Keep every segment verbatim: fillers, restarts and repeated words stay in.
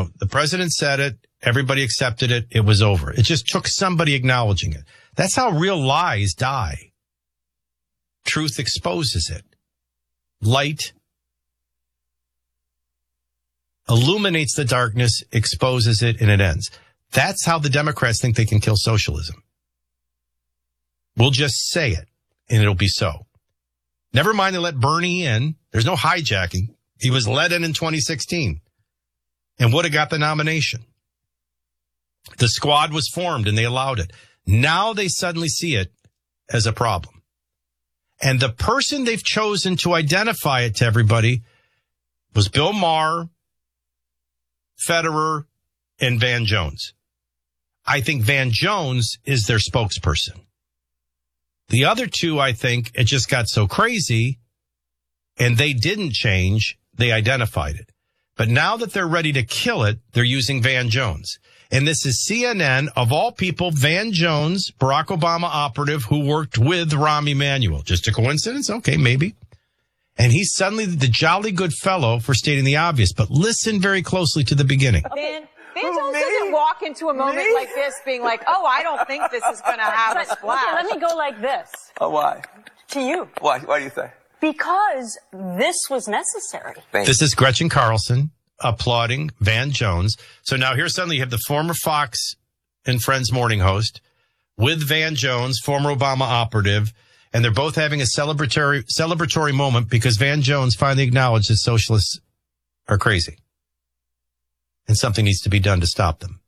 know, the president said it. Everybody accepted it. It was over. It just took somebody acknowledging it. That's how real lies die. Truth exposes it. Light illuminates the darkness, exposes it, and it ends. That's how the Democrats think they can kill socialism. We'll just say it, and it'll be so. Never mind they let Bernie in. There's no hijacking. He was let in in twenty sixteen and would have got the nomination. The squad was formed, and they allowed it. Now they suddenly see it as a problem. And the person they've chosen to identify it to everybody was Bill Maher, Federer, and Van Jones. I think Van Jones is their spokesperson. The other two, I think, it just got so crazy, and they didn't change. They identified it. But now that they're ready to kill it, they're using Van Jones. And this is C N N, of all people, Van Jones, Barack Obama operative who worked with Rahm Emanuel. Just a coincidence? Okay, maybe. And he's suddenly the jolly good fellow for stating the obvious. But listen very closely to the beginning. Van, Van Jones doesn't walk into a moment me? like this being like, oh, I don't think this is going to have a splash. Okay, let me go like this. Oh, why? To you. Why? Why do you say? Because this was necessary. Thank this is Gretchen Carlson applauding Van Jones. So now here suddenly you have the former Fox and Friends morning host with Van Jones, former Obama operative, and they're both having a celebratory celebratory moment because Van Jones finally acknowledged that socialists are crazy and something needs to be done to stop them.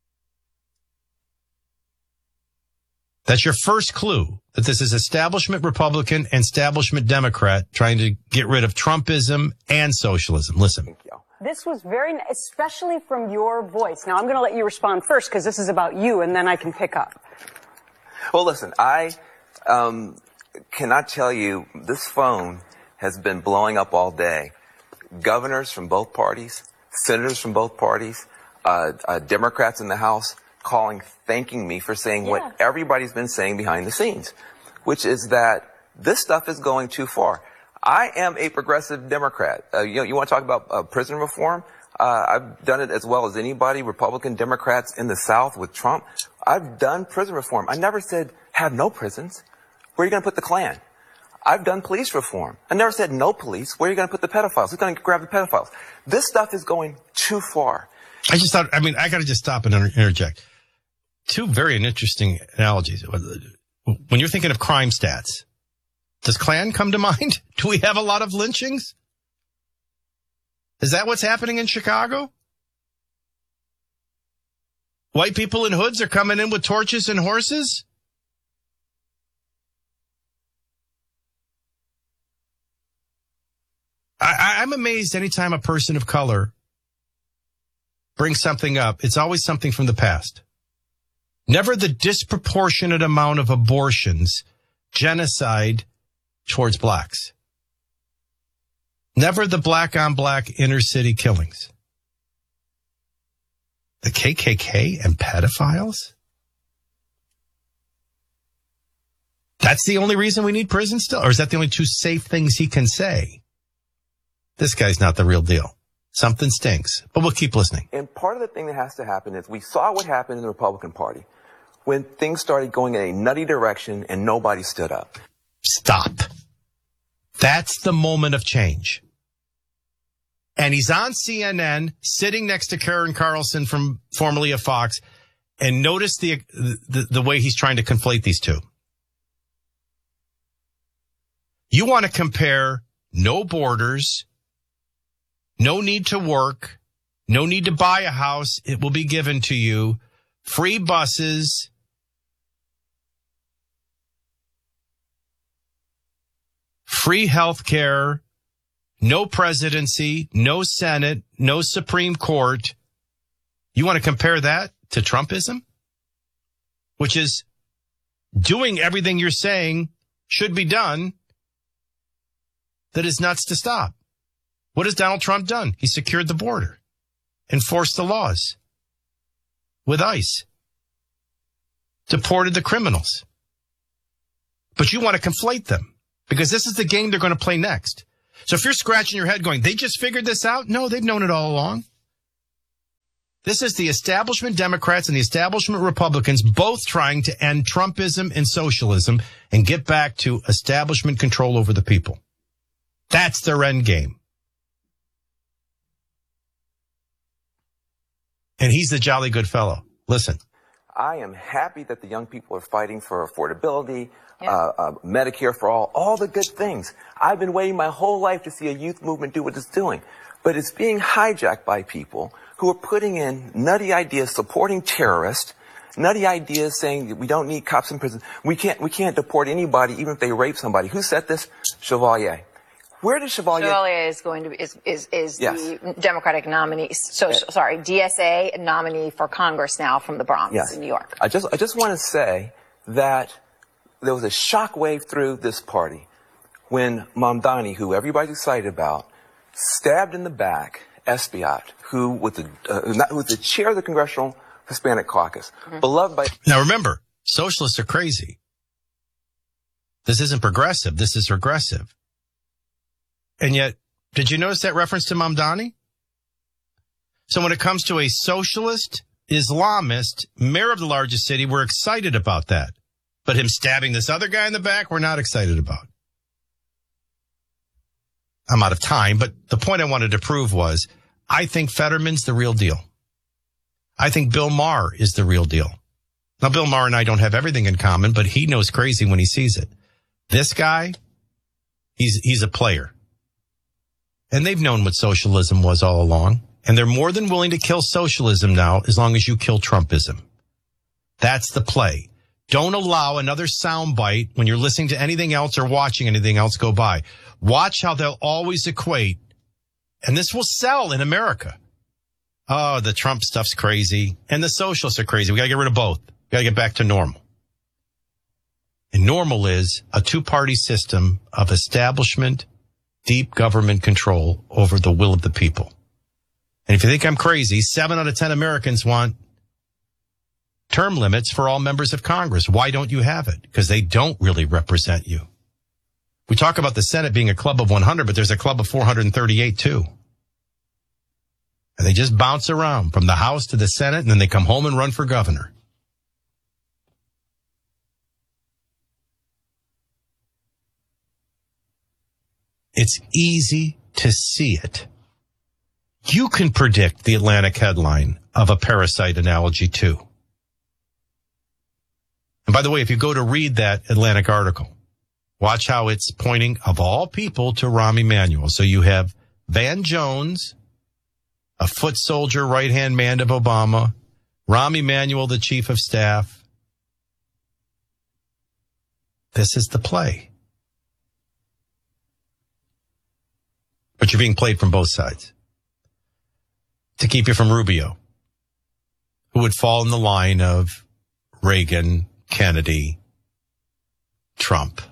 That's your first clue that this is establishment Republican and establishment Democrat trying to get rid of Trumpism and socialism. Listen. Thank you. This was very, especially from your voice. Now, I'm going to let you respond first because this is about you, and then I can pick up. Well, listen, I um, cannot tell you, this phone has been blowing up all day. Governors from both parties, senators from both parties, uh, uh, Democrats in the House calling, thanking me for saying Yeah. what everybody's been saying behind the scenes, which is that this stuff is going too far. I am a progressive Democrat. Uh, you know, you want to talk about uh, prison reform? Uh, I've done it as well as anybody, Republican Democrats in the South with Trump. I've done prison reform. I never said have no prisons. Where are you going to put the Klan? I've done police reform. I never said no police. Where are you going to put the pedophiles? Who's going to grab the pedophiles? This stuff is going too far. I just thought, I mean, I got to just stop and inter- interject. Two very interesting analogies. When you're thinking of crime stats, does Klan come to mind? Do we have a lot of lynchings? Is that what's happening in Chicago? White people in hoods are coming in with torches and horses? I, I'm amazed anytime a person of color brings something up, it's always something from the past. Never the disproportionate amount of abortions, genocide towards blacks. Never the black on black inner city killings. The K K K and pedophiles? That's the only reason we need prison still? Or is that the only two safe things he can say? This guy's not the real deal. Something stinks, but we'll keep listening. And part of the thing that has to happen is we saw what happened in the Republican Party when things started going in a nutty direction and nobody stood up. Stop. That's the moment of change. And he's on C N N sitting next to Karen Carlson from formerly of Fox. And notice the, the, the way he's trying to conflate these two. You want to compare no borders, no need to work, no need to buy a house. It will be given to you. Free buses. Free health care. No presidency, no Senate, no Supreme Court. You want to compare that to Trumpism? Which is doing everything you're saying should be done that is nuts to stop. What has Donald Trump done? He secured the border, enforced the laws with ICE, deported the criminals. But you want to conflate them because this is the game they're going to play next. So if you're scratching your head going, they just figured this out? No, they've known it all along. This is the establishment Democrats and the establishment Republicans both trying to end Trumpism and socialism and get back to establishment control over the people. That's their end game. And he's the jolly good fellow. Listen. I am happy that the young people are fighting for affordability, yeah. uh, uh, Medicare for all, all the good things. I've been waiting my whole life to see a youth movement do what it's doing. But it's being hijacked by people who are putting in nutty ideas supporting terrorists, nutty ideas saying that we don't need cops in prison. We can't, we can't deport anybody even if they rape somebody. Who said this? Chevalier. Where did Chevalier? Chevalier is going to be, is, is, is yes. the Democratic nominee. So, yes. sorry, D S A nominee for Congress now from the Bronx yes. in New York. I just, I just want to say that there was a shockwave through this party when Mamdani, who everybody's excited about, stabbed in the back Espaillat, who was the, uh, who was the chair of the Congressional Hispanic Caucus, mm-hmm. beloved by... Now remember, socialists are crazy. This isn't progressive. This is regressive. And yet, did you notice that reference to Mamdani? So when it comes to a socialist, Islamist, mayor of the largest city, we're excited about that. But him stabbing this other guy in the back, we're not excited about. I'm out of time, but the point I wanted to prove was, I think Fetterman's the real deal. I think Bill Maher is the real deal. Now, Bill Maher and I don't have everything in common, but he knows crazy when he sees it. This guy, he's he's a player. And they've known what socialism was all along. And they're more than willing to kill socialism now as long as you kill Trumpism. That's the play. Don't allow another soundbite when you're listening to anything else or watching anything else go by. Watch how they'll always equate. And this will sell in America. Oh, the Trump stuff's crazy. And the socialists are crazy. We got to get rid of both. We got to get back to normal. And normal is a two-party system of establishment, deep government control over the will of the people. And if you think I'm crazy, seven out of ten Americans want term limits for all members of Congress. Why don't you have it? Because they don't really represent you. We talk about the Senate being a club of one hundred, but there's a club of four hundred thirty-eight too. And they just bounce around from the House to the Senate, and then they come home and run for governor. It's easy to see it. You can predict the Atlantic headline of a parasite analogy too. And by the way, if you go to read that Atlantic article, watch how it's pointing, of all people, to Rahm Emanuel. So you have Van Jones, a foot soldier, right-hand man of Obama, Rahm Emanuel, the chief of staff. This is the play. But you're being played from both sides to keep you from Rubio, who would fall in the line of Reagan, Kennedy, Trump.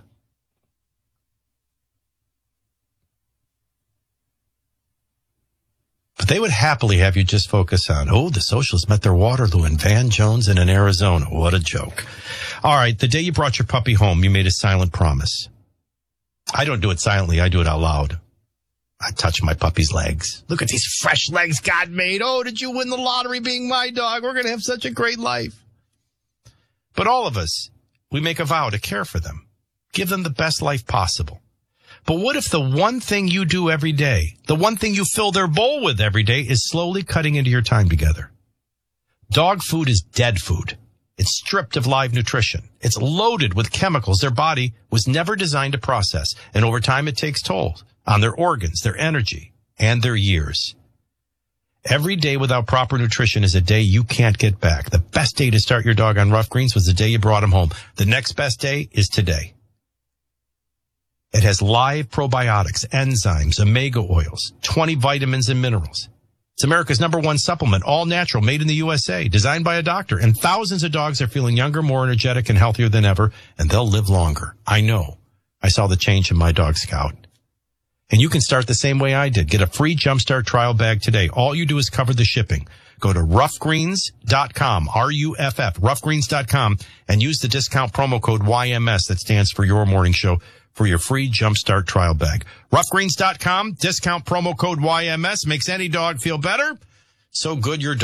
But they would happily have you just focus on, oh, the socialists met their Waterloo and Van Jones in Arizona. What a joke. All right, the day you brought your puppy home, you made a silent promise. I don't do it silently. I do it out loud. I touch my puppy's legs. Look at these fresh legs God made. Oh, did you win the lottery being my dog? We're going to have such a great life. But all of us, we make a vow to care for them. Give them the best life possible. But what if the one thing you do every day, the one thing you fill their bowl with every day, is slowly cutting into your time together? Dog food is dead food. It's stripped of live nutrition. It's loaded with chemicals their body was never designed to process. And over time, it takes toll on their organs, their energy, and their years. Every day without proper nutrition is a day you can't get back. The best day to start your dog on Rough Greens was the day you brought him home. The next best day is today. It has live probiotics, enzymes, omega oils, twenty vitamins and minerals. It's America's number one supplement, all natural, made in the U S A, designed by a doctor. And thousands of dogs are feeling younger, more energetic, and healthier than ever, and they'll live longer. I know. I saw the change in my dog, Scout. And you can start the same way I did. Get a free Jumpstart trial bag today. All you do is cover the shipping. Go to rough greens dot com, R U F F, rough greens dot com, and use the discount promo code Y M S, that stands for Your Morning Show, for your free Jumpstart trial bag. rough greens dot com, discount promo code Y M S, makes any dog feel better. So good your dog